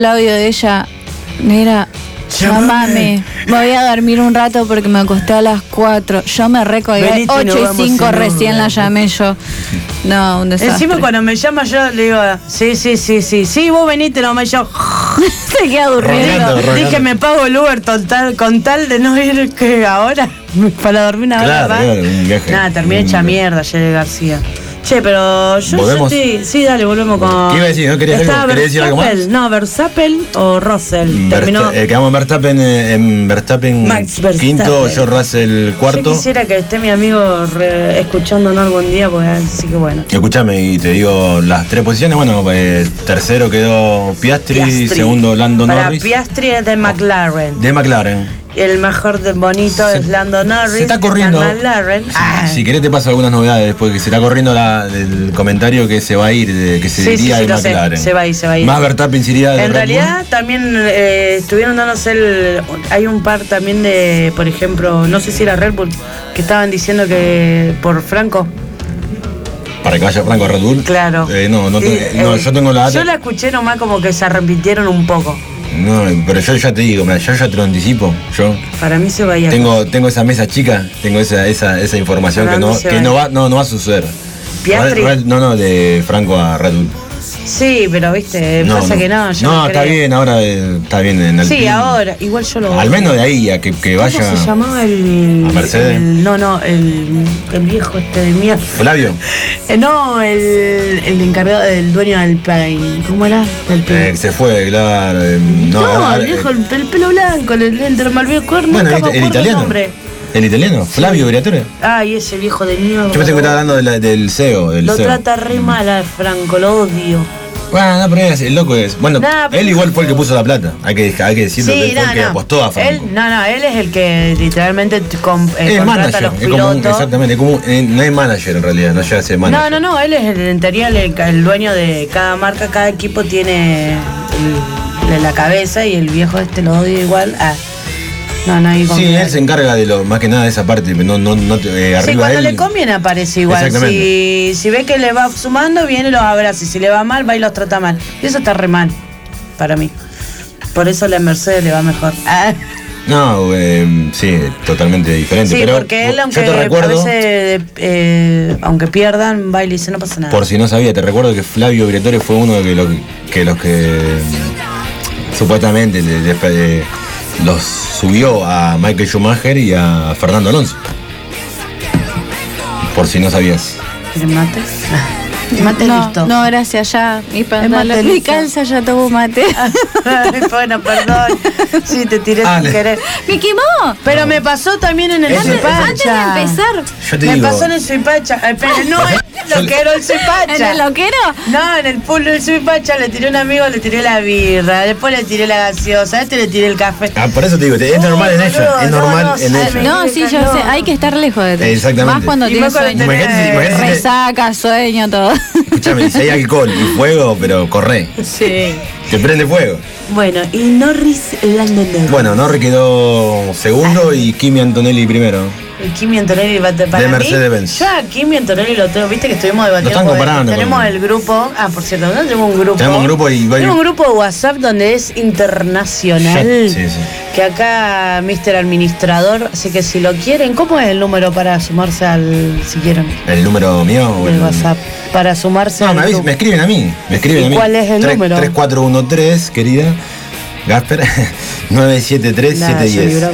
el audio de ella, mira, llámame, me voy a dormir un rato porque me acosté a las 4. Yo me recolgué, 8:05 recién la llamé yo. No, un desastre. Encima cuando me llama yo le digo, sí, vos venite nomás, yo se queda durmiendo. Rogando. Dije, me pago el Uber total, con tal de no ir que ahora para dormir una hora más. Claro, un viaje. Nada, terminé hecha mierda, Jerry García. Che, pero yo ¿Volvemos? sí, dale, volvemos con... ¿Qué iba a decir? ¿No querías decir algo más? No, Verstappen o Russell. Terminó... Quedamos en Verstappen Max Verstappen. quinto, George Russell cuarto. Yo quisiera que esté mi amigo escuchándonos algún día, pues así que bueno. Escúchame, y te digo las tres posiciones. Bueno, tercero quedó Piastri, segundo Lando Para Norris. Piastri es de McLaren. De McLaren. El mejor de bonito es Lando Norris. Se está corriendo. McLaren. Si querés te paso algunas novedades, porque se está corriendo el comentario que se va a ir, que se iría de McLaren. Se va a ir. Más Verstappen se iría de En Red realidad Bull. también estuvieron dándose hay un par también de, por ejemplo, no sé si era Red Bull, que estaban diciendo que por Franco. Para que vaya Franco a Red Bull. Claro. Yo tengo la data. Yo la escuché nomás como que se arrepintieron un poco. No, pero yo ya te digo, yo ya te lo anticipo. Yo Para mí se va a ir. tengo esa mesa chica, tengo esa información Para que mí no va a suceder. ¿Piastri? De Franco a Red Bull. Sí, pero viste, pasa que no. Yo no, está creo. bien, ahora está bien en el Sí, team. ahora, igual yo lo. Al menos de ahí a que vaya. ¿Cómo se llamaba el. ¿A Mercedes? El viejo de mierda. Flavio. No, el encargado, el dueño del Pain. ¿Cómo era? Se fue, claro. El viejo, el pelo blanco, el lente, el malvio cuerno. Bueno, nunca me el acuerdo italiano. nombre. El italiano, Flavio Briatore. Ay, ese viejo de mierda. Yo pensé que estaba hablando del CEO. Lo trata re mal a Franco, lo odio. Bueno, no, pero el loco es. Bueno, él igual fue el que puso la plata. Hay que decirlo, que él fue el que apostó a Franco. Él es el que literalmente Es contrata manager, a los es como pilotos. exactamente, no es manager en realidad, no llega a ser manager. No, él es en teoría el dueño de cada marca, cada equipo tiene la cabeza y el viejo lo odia igual. Sí, él se encarga de más que nada de esa parte, arriba sí, cuando él, le conviene aparece igual. Si ve que le va sumando, viene y los abraza. Y si le va mal, va y los trata mal. Y eso está re mal, para mí. Por eso la Mercedes le va mejor. No, sí, totalmente diferente. Sí, pero porque él, aunque yo te recuerdo, a veces, aunque pierdan, va y le dice, no pasa nada. Por si no sabía, te recuerdo que Flavio Briatore fue uno de los que supuestamente los subió a Michael Schumacher y a Fernando Alonso. Por si no sabías. ¿Quieren mate? Mate listo. No, gracias, ya. Mi calza ya tomó mate. Bueno, perdón. Sí, te tiré sin querer. ¡Me quemó! Pero me pasó también en el Suipacha. Antes de empezar. Yo te me digo, pasó en el Suipacha. Pero no en el loquero el Suipacha. ¿En el loquero? No, en el pool del Suipacha le tiré un amigo, le tiré la birra, después le tiré la gaseosa, le tiré el café. por eso te digo, es normal en ella. Es normal en ella. No, sí, yo sé, hay que estar lejos de todo. Exactamente. Más cuando tienes sueño. Imagínate Resaca, sueño, todo. Escúchame, si hay alcohol y fuego, pero corre. Sí. Te prende fuego. Bueno, y Norris Lando Norris. Bueno, Norris quedó segundo y Kimi Antonelli primero. El Kimi Antonelli para de mí, Mercedes-Benz. yo a Kimi Antonelli lo tengo, viste que estuvimos Lo debatiendo. están comparando Tenemos el grupo, por cierto, ¿no? Tenemos un grupo. Tenemos un grupo de WhatsApp donde es internacional. Sí. Que acá Mr. Administrador, así que si lo quieren, ¿cómo es el número para sumarse si quieren? ¿El número mío o el WhatsApp? Para sumarse al grupo. Me escriben a mí. ¿Cuál es el número? 3413, querida. Gasper, 973-710.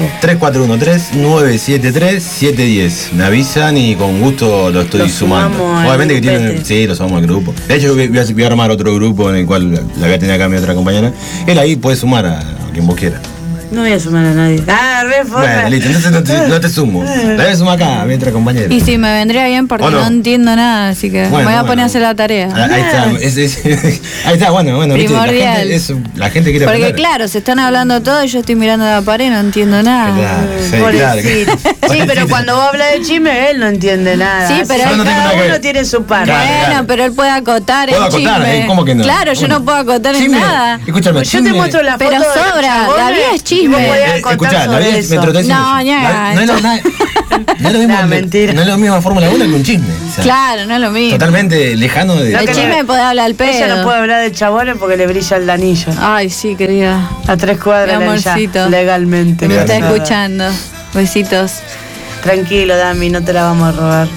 3413-973-710. Me avisan y con gusto lo estoy sumando. Obviamente que tienen. Sí, lo sumamos al grupo. De hecho, voy a armar otro grupo en el cual la voy a tener acá mi otra compañera. Él ahí puede sumar a quien vos quieras. No voy a sumar a nadie. Re forma. Bueno, listo, entonces no te sumo. La voy a sumar acá, a mi otra compañera. Y sí, me vendría bien porque no entiendo nada, así que me voy a poner a hacer la tarea. Ahí está, ahí está, bueno. Primordial. La gente quiere porque aprender. Claro, se están hablando todo y yo estoy mirando la pared, no entiendo nada. Claro. Sí, pero cuando vos hablas de chisme, él no entiende nada. Sí, pero cada uno tiene su parte. Bueno, pero él puede acotar el chisme. ¿Cómo que no? Claro, yo no puedo acotar en nada. Escúchame, yo te muestro la foto. Pero sobra, la vida es chisme. Escuchá, la vida es eso. me No, no, No es lo mismo, mentira. No es lo mismo Fórmula 1 que un chisme. O sea, Claro, no es lo mismo. Totalmente lejano de... El chisme puede hablar al pedo. Ella no puede hablar de chabones porque le brilla el anillo. Ay, sí, querida. A 3 cuadras Mi amorcito. ya, legalmente. Me está Legalmente. escuchando. Besitos. Tranquilo, Dami, no te la vamos a robar.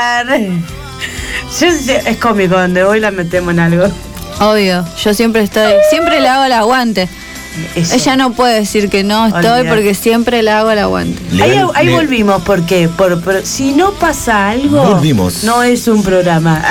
Es cómico, donde voy la metemos en algo. Obvio, yo siempre le hago el aguante. Eso. Ella no puede decir que no estoy Olvidate. porque siempre le hago el aguante. Ahí volvimos, ¿por qué? Si no pasa algo, Volvimos. no es un programa.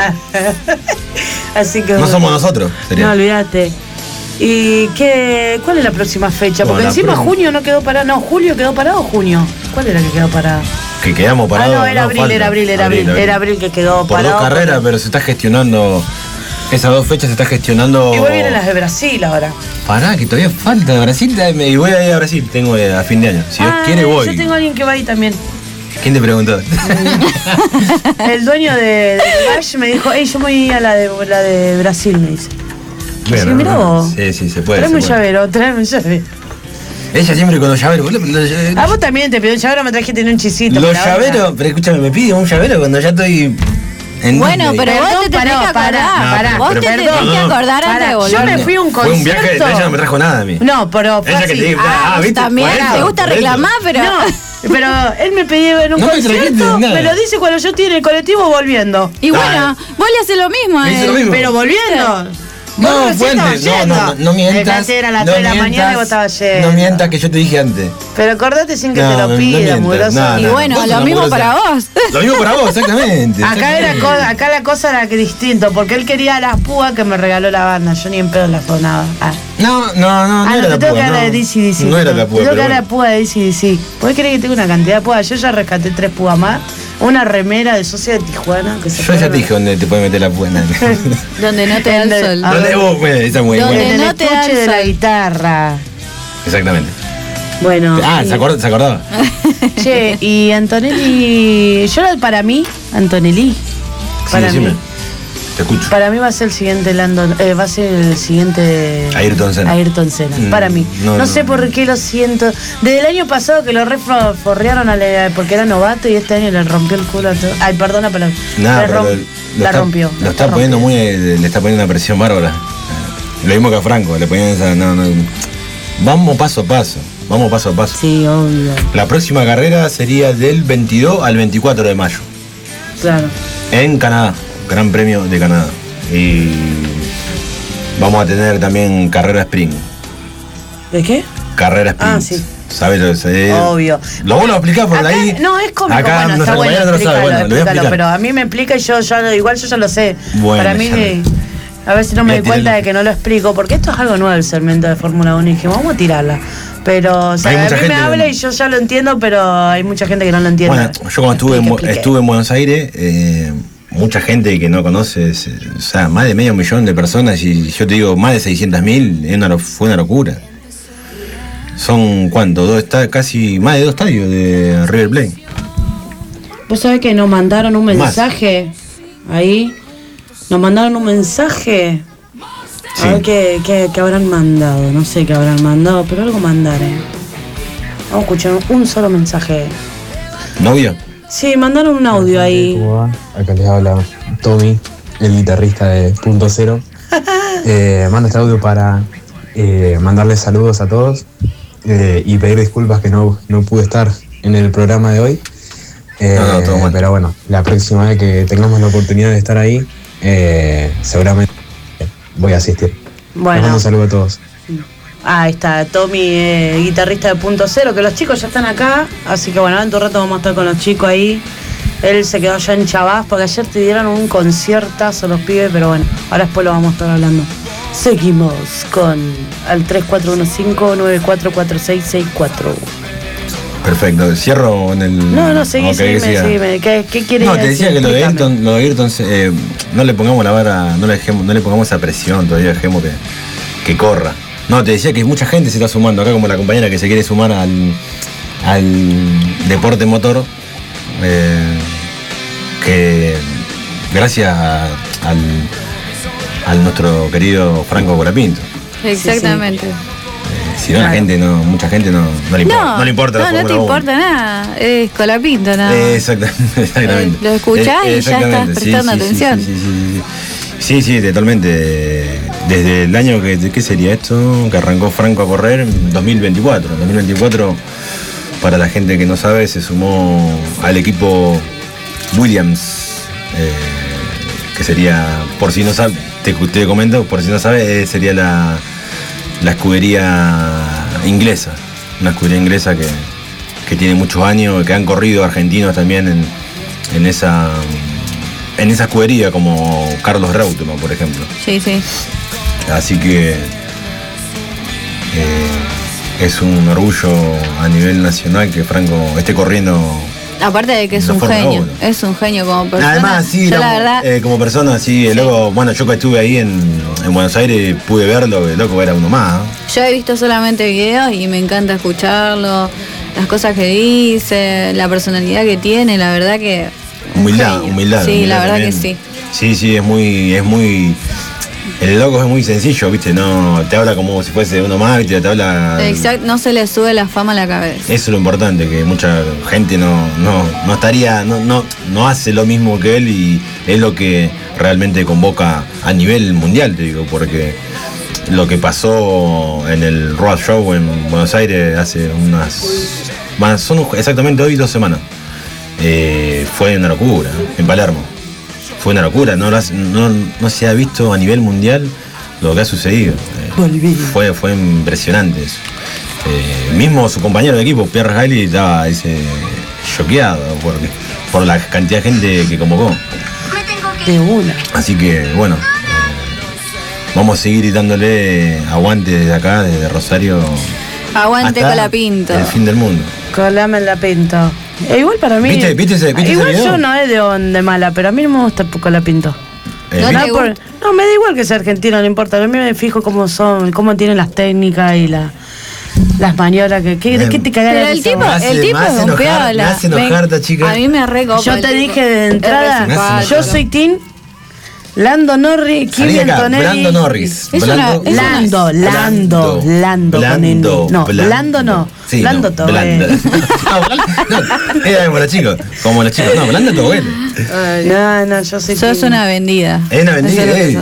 Así que No somos nosotros, sería. No, olvídate. ¿Y cuál es la próxima fecha? Porque Bueno, encima junio no quedó parado. No, julio quedó parado o junio. ¿Cuál era que quedó parado? Que quedamos parados. No, era abril, falta. era abril que quedó Por parado. 2 carreras, pero se está gestionando. Esas 2 fechas se está gestionando. Igual vienen las de Brasil ahora. Pará, que todavía falta de Brasil. Y voy a ir a Brasil, tengo a fin de año. Si Dios quiere, voy. Yo tengo a alguien que va ahí también. ¿Quién te preguntó? El dueño de Bash me dijo, yo me voy a la de Brasil, me dice. Bueno, Sí, mirá vos. Sí, se puede. Tráeme un se puede. llavero, tráeme un llavero. Ella siempre con los llaveros. A vos también te pidió un llavero, me trajiste un chisito. Los para llaveros, pero escúchame, me pide un llavero cuando ya estoy. En Bueno, Disney. pero vos te tenés que acordar. pará, Vos pero te tenés perdón, que acordar pará, antes de volver. yo me fui a un Fue concierto. un viaje, ella no me trajo nada a mí. No, pero fue Ella que así. te digo, ¿viste? También Por te eso, gusta por eso. reclamar, pero. No, pero él me pidió en un No me trajiste concierto, nada. me lo dice cuando yo estoy en el colectivo volviendo. Y bueno, vos le haces lo mismo a Me hizo él. lo mismo. Pero volviendo. No, Vos recién fue antes. estabas yendo. No mientas. Era a las no 3 de la mañana y mientas, vos estabas yendo. No mientas que yo te dije antes. Pero acordate sin que No, te lo no pida, mientas, mugroso. no, Y no. bueno, Vos sos lo una mismo mugrosa. para vos. Lo mismo para vos, exactamente. Acá la cosa era que distinto, porque él quería las púas que me regaló la banda. Yo ni en pedo las sonaba. No No era te la tengo púa. que dar la de DC. No era la Te púa. tengo que pero dar la bueno. púa de DC. ¿Vos querés que tenga una cantidad de púas? Yo ya rescaté 3 púas más. Una remera de socio de Tijuana. Que se Yo ya fueron. te dije dónde te puedes meter la púa. Donde no te da el sol. ¿Dónde vos? Bueno, esa es muy ¿Dónde buena. En el no te da estuche el de la sol. guitarra. Exactamente. Bueno. ¿Se acordaba? Che, y Antonelli. Para mí, Antonelli. Para Sí, mí. decime. Te escucho. Para mí va a ser el siguiente va a ser el siguiente Ayrton Senna. Ayrton Senna, para mí. No sé por qué lo siento. Desde el año pasado que lo forrearon porque era novato y este año le rompió el culo a todo. Ay, perdona, pero Nada, le pero la rompió. Lo está poniendo le está poniendo una presión bárbara. Lo mismo que a Franco, le ponían esa. No. Vamos paso a paso. Vamos paso a paso. Sí, obvio. La próxima carrera sería del 22 al 24 de mayo. Claro. En Canadá. Gran Premio de Canadá. Y vamos a tener también carrera sprint. ¿De qué? Carrera sprint. Ah, sí. ¿Sabes? Obvio. Lo vuelvo a explicar por Acá, ahí. no, es cómico. Acá Bueno, nuestra está bueno, compañera no lo sabe. Bueno, lo voy a explícalo, explicar. pero a mí me explica y igual yo ya lo sé. Bueno, Para mí, ya a ver si no me Voy a doy cuenta tirarlo. de que no lo explico, porque esto es algo nuevo el segmento de Fórmula 1 y dijimos, vamos a tirarla. Pero, o sea, Hay a mucha mí me gente habla que- y yo ya lo entiendo, pero hay mucha gente que no lo entiende. Bueno, yo cuando estuve en Buenos Aires, mucha gente que no conoce, o sea, más de 500.000 de personas, y yo te digo, más de 600.000, fue una locura. Son, ¿cuánto? Casi más de 2 estadios de River Plate. Vos sabés que nos mandaron un mensaje ahí. Nos mandaron un mensaje. Sí. A ver qué habrán mandado. No sé qué habrán mandado, pero algo mandaré. Vamos a escuchar un solo mensaje. ¿Novio? Sí, mandaron un audio ahí. ¿Cómo va? Acá les habla Tommy, el guitarrista de Punto Cero. Mando este audio para mandarles saludos a todos y pedir disculpas que no pude estar en el programa de hoy. No, todo mal. Pero bueno, la próxima vez que tengamos la oportunidad de estar ahí, seguramente voy a asistir. Les mando Bueno, un saludo a todos. ahí está Tommy, guitarrista de Punto Cero, que los chicos ya están acá. Así que bueno, en un rato vamos a estar con los chicos ahí. Él se quedó allá en Chabás porque ayer te dieron un conciertazo los pibes, pero bueno, ahora después lo vamos a estar hablando. Seguimos con al 3415-944664. Perfecto. ¿Cierro en el...? No, seguime. ¿Qué quieres No, te decía que lo de Explícame. Ayrton, no le pongamos la vara, no le pongamos esa presión todavía, dejemos que corra. No, te decía que mucha gente se está sumando acá, como la compañera que se quiere sumar al deporte motor, que gracias al nuestro querido Franco Colapinto. Exactamente. Si no, mucha gente no le importa. No le importa la Fórmula 1. No te importa nada. Es Colapinto, nada. Exactamente. Lo escuchás y ya estás prestando atención. Sí, totalmente. Desde el año ¿qué sería esto? Que arrancó Franco a correr en 2024. 2024, para la gente que no sabe, se sumó al equipo Williams, que sería, por si no sabe, te comento, por si no sabe, sería la escudería inglesa. Una escudería inglesa que tiene muchos años, que han corrido argentinos también en esa escudería, como Carlos Reutemann, por ejemplo. Sí. Así que es un orgullo a nivel nacional que Franco esté corriendo. Aparte de que es un genio, es un genio como persona. Además, sí, la verdad, como persona, sí. Luego, bueno, yo que estuve ahí en Buenos Aires pude verlo, el loco era uno más. Yo he visto solamente videos y me encanta escucharlo, las cosas que dice, la personalidad que tiene, la verdad que... Humildad. Sí, la verdad también. que sí. Sí, es muy... El loco es muy sencillo, ¿viste? No, te habla como si fuese uno más, ¿viste? Te habla... Exacto, no se le sube la fama a la cabeza. Eso es lo importante, que mucha gente no estaría, no hace lo mismo que él, y es lo que realmente convoca a nivel mundial, te digo, porque lo que pasó en el Road Show en Buenos Aires hace son exactamente hoy 2 semanas, fue una locura, en Palermo. Fue una locura, no se ha visto a nivel mundial lo que ha sucedido. Fue impresionante eso. Mismo su compañero de equipo, Pierre Gasly, estaba choqueado por la cantidad de gente que convocó. De una. Así que bueno, vamos a seguir gritándole aguante desde acá, desde Rosario. Aguante Colapinto. El fin del mundo. Colame la pinto. Igual para mí. ¿Viste igual ese yo no es de mala, pero a mí no me gusta Colapinto. ¿No me da igual que sea argentino, no importa. A mí me fijo cómo tienen las técnicas y las maniobras ¿de qué te cagas? Pero el tipo es un piola. Me hace enojar, chica. A mí me recopa. Yo te dije de entrada, yo soy team Lando Norris, Kimi Antonelli. Brando Norris. Lando Sí, Lando Tobel. Era como los chicos. No, Blando Tobel. No, yo soy Sos una vendida. Es una vendida,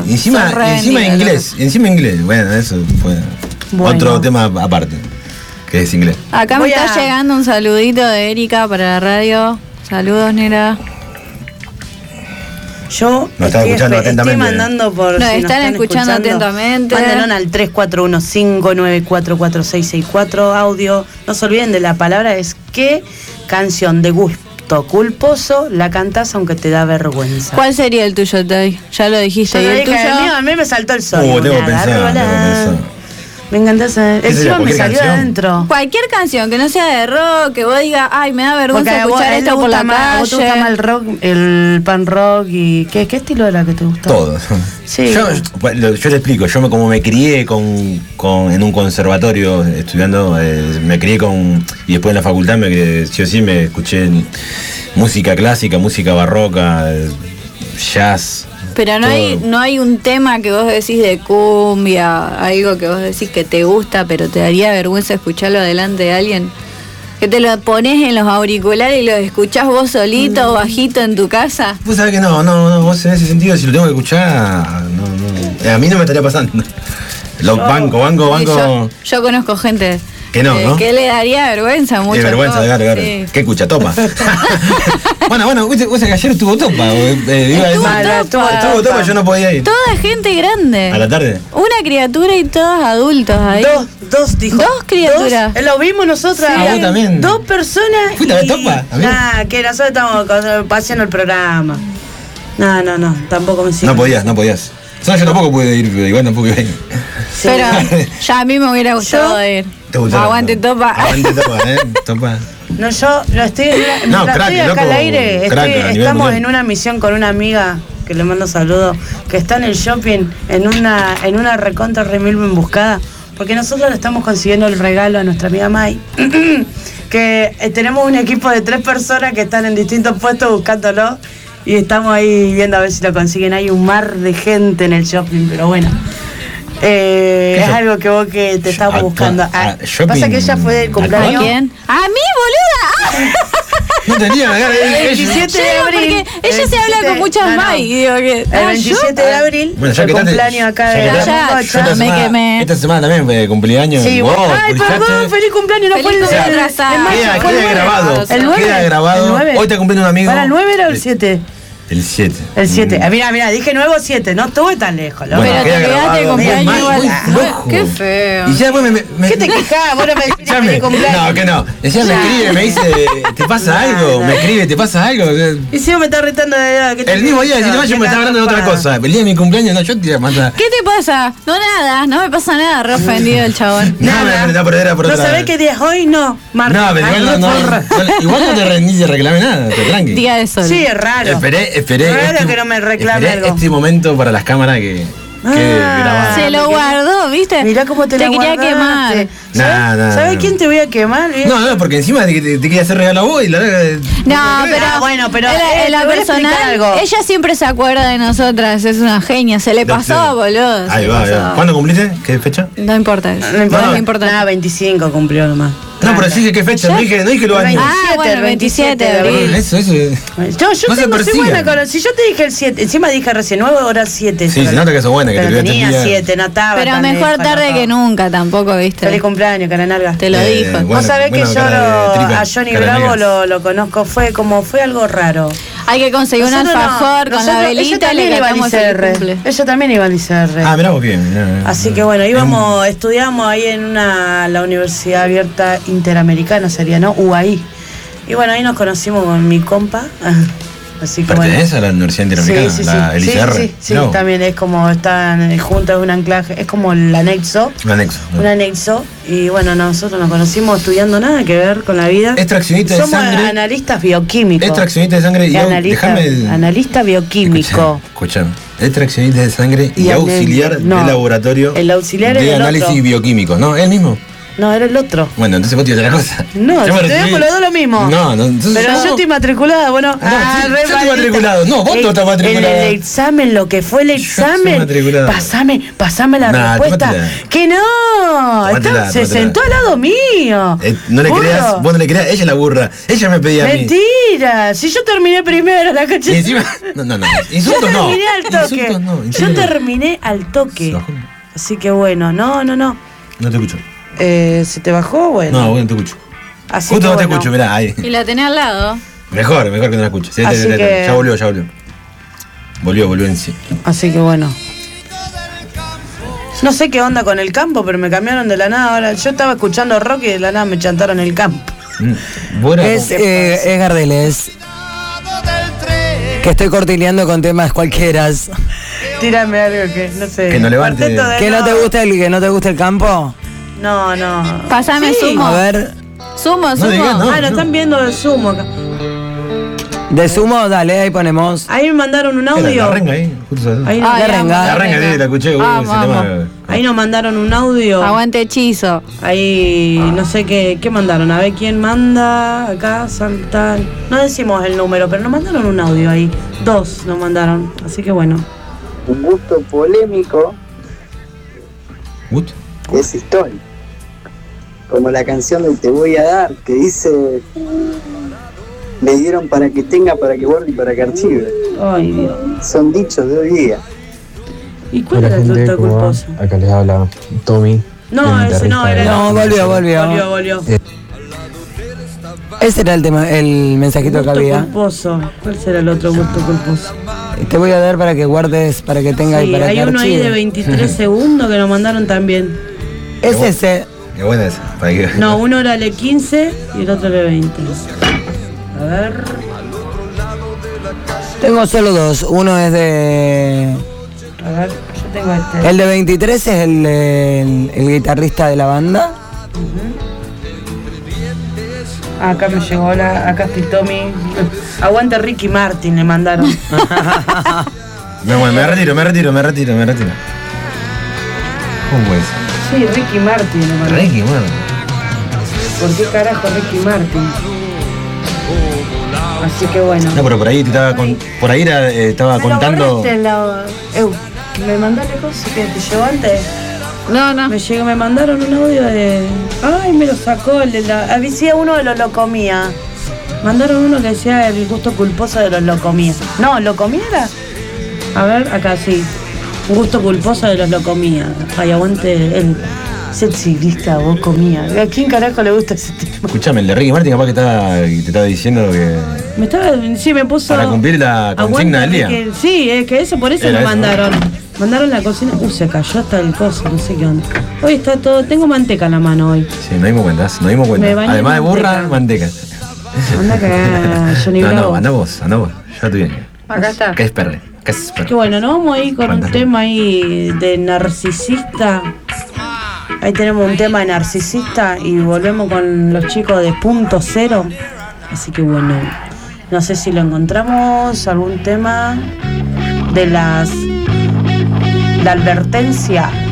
encima inglés. Bueno, eso fue otro tema aparte, que es inglés. Acá me está llegando un saludito de Erika para la radio. Saludos, nera. Yo estoy mandando por... No, están escuchando atentamente. Mándenos al 341-594-4664 audio. No se olviden de la palabra, es qué canción de gusto culposo la cantás aunque te da vergüenza. ¿Cuál sería el tuyo, Tay? Ya lo dijiste. ¿Y el tuyo? A mí me saltó el sol. Tengo que pensar. Me encanta esa. Encima me salió adentro. Cualquier canción que no sea de rock, que vos digas, ay, me da vergüenza escuchar esto por la calle. ¿Vos te gusta más el rock, el pan rock y qué estilo era que te gustó? Todo. Sí. Yo te explico, como me crié en un conservatorio estudiando, me crié y después en la facultad sí me escuché música clásica, música barroca, jazz. Pero no hay un tema que vos decís de cumbia, algo que vos decís que te gusta, pero te daría vergüenza escucharlo delante de alguien. Que te lo pones en los auriculares y lo escuchás vos solito, bajito en tu casa. Vos sabés que no, vos en ese sentido, si lo tengo que escuchar, no. A mí no me estaría pasando. Banco. Yo conozco gente que le daría vergüenza mucho. Vergüenza, claro. Sí. ¿Qué escucha? Topa. bueno, vos que ayer estuvo Topa. Estuvo Topa, yo no podía ir. Toda gente grande. ¿A la tarde? Una criatura y todos adultos ahí. Dos, dijo. Dos criaturas. Lo vimos nosotros. Vos también. 2 personas. ¿Fuiste a ver Topa? Que nosotros estamos paseando el programa. No, tampoco me siento. No podías. Yo tampoco pude ir, pero igual tampoco iba a ir. Sí. Pero ya a mí me hubiera gustado ir. Aguante Topa. Aguante Topa, Topa. No, yo lo estoy acá al aire. Estamos en una misión con una amiga que le mando saludos, que está en el shopping en una recontra remil emboscada, porque nosotros le estamos consiguiendo el regalo a nuestra amiga Mai, que tenemos un equipo de 3 personas que están en distintos puestos buscándolo. Y estamos ahí viendo a ver si lo consiguen. Hay un mar de gente en el shopping, pero bueno. Es algo que vos que te estás buscando. Pasa que ella fue del cumpleaños. ¿A quién? ¡A mí, boluda! No tenía, el 27 de abril. Porque ella se habla con muchas más y digo que. El 27 de abril, bueno, el cumpleaños acá de ya me quemé. Esta semana también fue de cumpleaños. Sí, ay, perdón, feliz cumpleaños, no fue el Queda grabado. El 9. Queda grabado. Hoy está cumpliendo un amigo. ¿Para el 9 era el 7? El 7. El 7. Mira, dije 9 o 7, no estuve tan lejos. Bueno, pero te quedaste de cumpleaños igual. Qué feo. Y ya después ¿Qué te quejás? Vos no me decís feliz cumpleaños. No, que no. Ella me escribe, me dice, ¿te pasa algo? Me escribe, ¿te pasa algo? Y si vos me estás retando de edad. El mismo día, yo me estaba hablando de otra cosa. El día de mi cumpleaños, no, yo te iba a matar. ¿Qué te pasa? No, nada, no me pasa nada, re ofendido el chabón. No, pero era por ¿No otra. sabés qué día es hoy? No, martes. No, pero igual no te rendí de reclame nada, te tranqui. Día de sol. Sí, es raro. Esperé. Raro que no me reclame algo. Este momento para las cámaras que grababa. Se lo guardó, ¿viste? Mirá cómo te quería quemar. ¿Sabes quién te voy a quemar? No, porque encima te quería hacer regalo a vos y la verdad. No, pero la personal, ella siempre se acuerda de nosotras, es una genia, se le pasó, boludo. Ahí va. ¿Cuándo cumpliste? ¿Qué fecha? No importa eso. No importa. Nada, 25 cumplió nomás. No, pero sí, ¿qué fecha? No dije los años. Bueno, 27 de abril. Eso. Yo soy buena con. Si yo te dije el 7, encima dije recién 9 horas 7. Sí, se nota que sos buena, que pero tenía 7, no estaba. Pero mejor tarde que nunca tampoco, ¿viste? Feliz cumpleaños, Caranalga. Te lo dijo. Vos sabés que yo a Johnny Bravo lo conozco, fue algo raro. Hay que conseguir un alfajor con la velita y le cantamos el cumple. Ella también iba al ICR. Ah, mirá vos bien. Así que bueno, estudiamos ahí en la Universidad Abierta Interamericana, sería, ¿no? UAI. Y bueno, ahí nos conocimos con mi compa. Así que ¿pertenece a la Universidad Interamericana? Sí, ¿El ICR? Sí, también es como están juntos, un anclaje, es como el anexo. Un anexo. Y bueno, nosotros nos conocimos estudiando nada que ver con la vida. Extraccionista de sangre. Somos analistas bioquímicos. Extraccionista de sangre y analista bioquímico. Escuchame. Extraccionista de sangre y auxiliar de laboratorio. El auxiliar de análisis bioquímicos, ¿no? ¿El mismo? No, era el otro. Bueno, entonces vos tienes otra cosa. No, tenemos los dos lo mismo. No, entonces. Pero yo estoy matriculada, bueno. Yo estoy matriculado. No, vos no estás matriculado. El examen, lo que fue el examen. Pasame la respuesta. ¡Que no! Se sentó al lado mío. No le creas, vos no le creas, ella es la burra. Ella me pedía a mí. Mentira, si yo terminé primero la coche. Y encima. No. Insultos no. Yo terminé al toque. Así que bueno, no. No te escucho. ¿Se te bajó? Bueno. No, bueno, te escucho. Así justo no te escucho, mirá, ahí. Y la tenés al lado. Mejor que no la escuches. Sí, ya volvió. Volvió en sí. Así que bueno. No sé qué onda con el campo, pero me cambiaron de la nada. Ahora yo estaba escuchando rock y de la nada me chantaron el campo. Es Gardeles. Que estoy cortileando con temas cualquiera. Tírame algo que no sé. Que no levante. ¿Que no te gusta el campo? No. Pásame Sumo. A ver. Sumo. Lo están viendo de Sumo acá. De Sumo, dale, ahí ponemos. Ahí me mandaron un audio. La renga ahí, justo ahí la renga, sí, la escuché. Ese tema. Ahí nos mandaron un audio. Aguante hechizo. Ahí, no sé qué mandaron. A ver quién manda. Acá, saltan. No decimos el número, pero nos mandaron un audio ahí. 2 nos mandaron. Así que bueno. Un gusto polémico. ¿Gusto? Es histórico. Como la canción del Te Voy a Dar, que dice: le dieron para que tenga, para que guarde y para que archive. Ay, Dios. Son dichos de hoy día. ¿Y cuál era el tuto culposo? Acá les habla Tommy. No, ese no era. No, volvió. Ese era el tema, el mensajito que había. Culposo. ¿Cuál será el otro gusto culposo? Te voy a dar para que guardes, para que tenga y para que archive. Hay uno ahí de 23 segundos que nos mandaron también. Es ese. Qué buena esa. No, uno era el 15 y el otro el 20. A ver. Tengo solo 2. Uno es de. A ver, yo tengo este. El de 23 es el guitarrista de la banda. Acá me llegó acá estoy Tommy. Aguante Ricky Martin, le mandaron. Me retiro. ¿Cómo es? Sí, Ricky Martin le mandaron. Ricky Martin. ¿Por qué carajo Ricky Martin? Así que bueno. No, pero por ahí estaba contando. Me mandaste me mandaste cosas que te llevó antes. No. Me mandaron un audio de... Ay, me lo sacó el de la... Avisé uno de los Locomía. Mandaron uno que decía el gusto culposo de los Locomía. No, ¿Locomía era? A ver, acá sí. Un gusto culposo de los Locomía. Ay, aguante el sexilista, vos comía. ¿A quién carajo le gusta ese tema? Escuchame, el de Ricky Martin capaz que te estaba diciendo que... me puso... Para cumplir la consigna del día. Sí, es que eso, por eso me mandaron. Mandaron la cocina. Se cayó hasta el coso, no sé qué onda. Hoy está todo... Tengo manteca en la mano hoy. Sí, nos dimos cuenta. Además de burra, manteca. Anda a cagar, Johnny Bravo. Anda vos. Ya estoy bien. Acá está. ¿Qué es perre? Qué bueno, nos vamos a ir con un tema ahí de narcisista. Ahí tenemos un tema de narcisista y volvemos con los chicos de Punto Cero. Así que bueno, no sé si lo encontramos, algún tema de la advertencia